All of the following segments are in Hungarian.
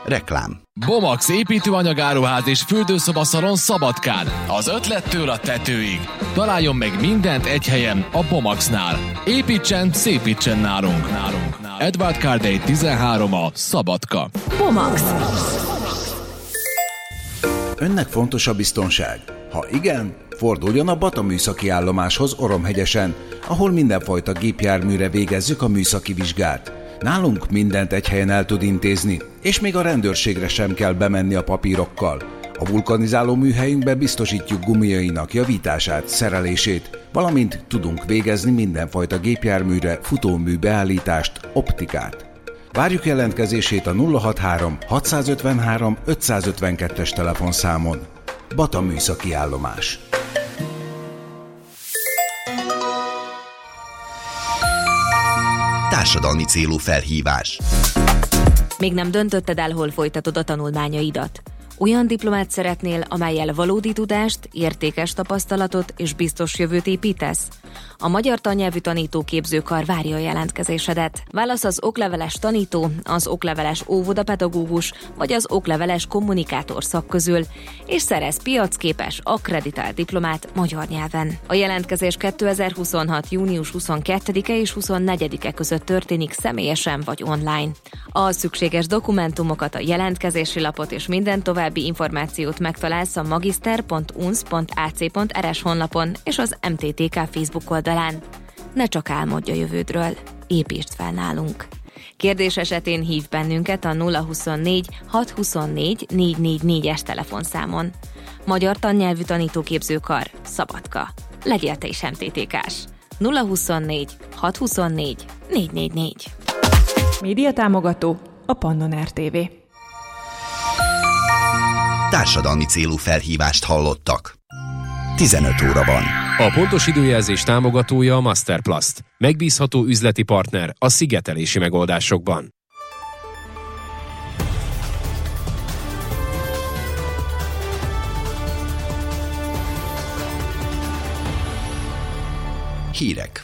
Reklám. Bomax építőanyagáruház és fürdőszobaszalon Szabadkán. Az ötlettől a tetőig. Találjon meg mindent egy helyen, a Bomaxnál. Építsen, szépítsen nálunk. Edward Cardey 13 a Szabadka. Bomax. Önnek fontos a biztonság? Ha igen, forduljon a Bata műszaki állomáshoz Oromhegyesen, ahol mindenfajta gépjárműre végezzük a műszaki vizsgát. Nálunk mindent egy helyen el tud intézni, és még a rendőrségre sem kell bemenni a papírokkal. A vulkanizáló műhelyünkbe biztosítjuk gumiainak javítását, szerelését, valamint tudunk végezni mindenfajta gépjárműre futómű beállítást, optikát. Várjuk jelentkezését a 063 653 552-es telefonszámon. Bata műszaki állomás. Társadalmi célú felhívás. Még nem döntötted el, hol folytatod a tanulmányaidat? Olyan diplomát szeretnél, amellyel valódi tudást, értékes tapasztalatot és biztos jövőt építesz? A Magyar Tannyelvű Tanítóképzőkar várja a jelentkezésedet. Válasz az okleveles tanító, az okleveles óvodapedagógus vagy az okleveles kommunikátor szak közül, és szerez piacképes, akkreditált diplomát magyar nyelven. A jelentkezés 2026. június 22-e és 24-e között történik személyesen vagy online. A szükséges dokumentumokat, a jelentkezési lapot és minden további információt megtalálsz a magister.unsz.ac.rs honlapon és az MTTK Facebook oldalán. Ne csak álmodj a jövődről, építsd fel nálunk. Kérdés esetén hív bennünket a 024 624 444-es telefonszámon. Magyar Tannyelvű Tanítóképzőkar, Szabadka. Legyél te is MTTK-s. 024 624 444. Média támogató a Pannon RTV. Társadalmi célú felhívást hallottak. 15 óra van. A pontos időjelzés támogatója a Masterplast. Megbízható üzleti partner a szigetelési megoldásokban. Hírek.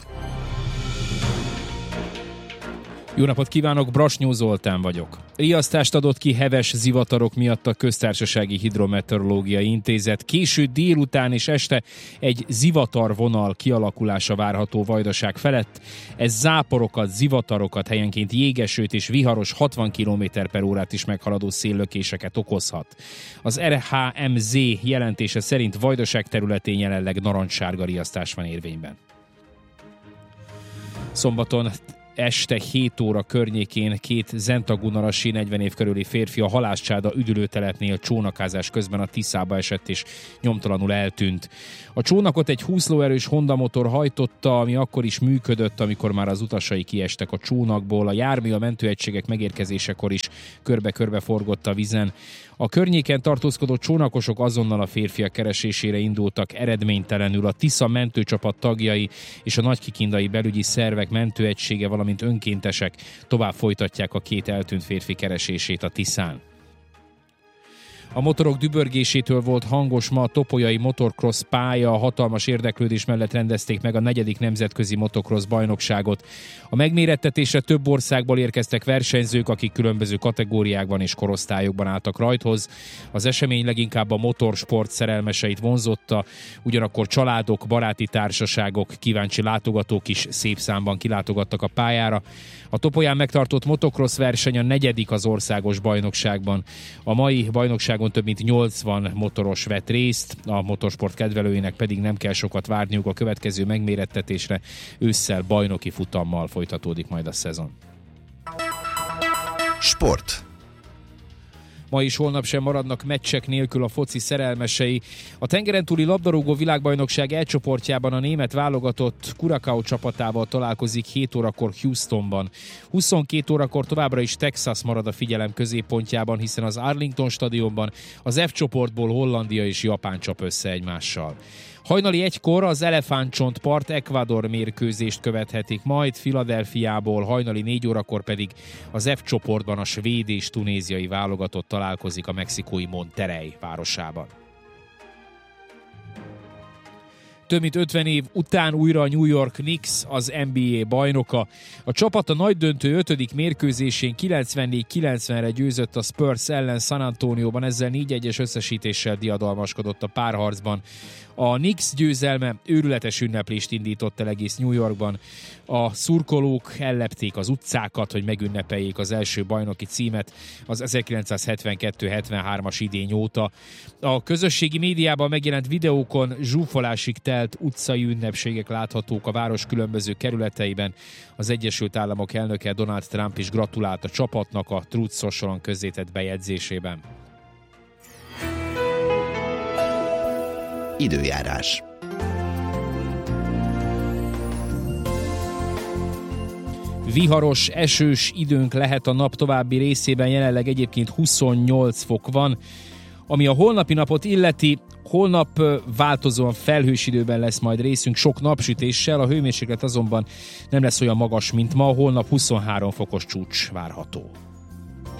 Jó napot kívánok, Brasnyó Zoltán vagyok. Riasztást adott ki heves zivatarok miatt a Köztársasági Hidrometeorológiai Intézet. Késő délután és este egy zivatarvonal kialakulása várható Vajdaság felett. Ez záporokat, zivatarokat, helyenként jégesőt és viharos 60 km/órát is meghaladó széllökéseket okozhat. Az RHMZ jelentése szerint Vajdaság területén jelenleg narancssárga riasztás van érvényben. Szombaton este 7 óra környékén két zentagunarasi 40 év körüli férfi a Halászcsáda üdülőtelepnél csónakázás közben a Tiszába esett és nyomtalanul eltűnt. A csónakot egy 20 lóerős Honda motor hajtotta, ami akkor is működött, amikor már az utasai kiestek a csónakból. A jármű a mentőegységek megérkezésekor is körbe-körbe forgott a vízen. A környéken tartózkodó csónakosok azonnal a férfiak keresésére indultak, eredménytelenül. A Tisza mentőcsapat tagjai és a nagykikindai belügyi szervek mentőegysége, valamint önkéntesek tovább folytatják a két eltűnt férfi keresését a Tiszán. A motorok dübörgésétől volt hangos ma a topolyai motocross pálya, a hatalmas érdeklődés mellett rendezték meg a 4. nemzetközi motocross bajnokságot. A megmérettetésre több országból érkeztek versenyzők, akik különböző kategóriákban és korosztályokban álltak rajthoz. Az esemény leginkább a motorsport szerelmeseit vonzotta, ugyanakkor családok, baráti társaságok, kíváncsi látogatók is szép számban kilátogattak a pályára. A Topolyán megtartott motocross verseny a 4. az országos bajnokságban. A mai bajnokságon több mint 80 motoros vett részt, a motorsport kedvelőinek pedig nem kell sokat várniuk a következő megmérettetésre. Ősszel bajnoki futammal folytatódik majd a szezon. Sport. Ma is holnap sem maradnak meccsek nélkül a foci szerelmesei. A tengerentúli labdarúgó világbajnokság E csoportjában a német válogatott Curaçao csapatával találkozik 7 órakor Houstonban. 22 órakor továbbra is Texas marad a figyelem középpontjában, hiszen az Arlington stadionban az F csoportból Hollandia és Japán csap össze egymással. Hajnali 1-kor az Elefántcsontpart Ecuador mérkőzést követhetik, majd Philadelphiából hajnali 4 órakor pedig az F csoportban a svéd és tunéziai válogatott találkozik a mexikói Monterrey városában. Több mint 50 év után újra a New York Knicks az NBA bajnoka. A csapat a nagydöntő 5. mérkőzésén 94-90-re győzött a Spurs ellen San Antonióban, ezzel 4-1-es összesítéssel diadalmaskodott a párharcban. A Knicks győzelme őrületes ünneplést indított el egész New Yorkban. A szurkolók ellepték az utcákat, hogy megünnepeljék az első bajnoki címet az 1972-73-as idény óta. A közösségi médiában megjelent videókon zsúfolásig telt utcai ünnepségek láthatók a város különböző kerületeiben. Az Egyesült Államok elnöke Donald Trump is gratulált a csapatnak a Truth Socialon közzétett bejegyzésében. Időjárás. Viharos, esős időnk lehet a nap további részében, jelenleg egyébként 28 fok van. Ami a holnapi napot illeti, holnap változóan felhős időben lesz majd részünk, sok napsütéssel, a hőmérséklet azonban nem lesz olyan magas, mint ma, holnap 23 fokos csúcs várható.